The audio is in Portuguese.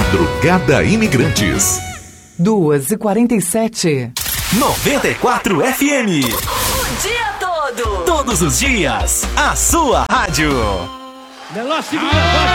Madrugada Imigrantes. 2h47. 94 FM. O dia todo. Todos os dias. A sua rádio. Velocidade.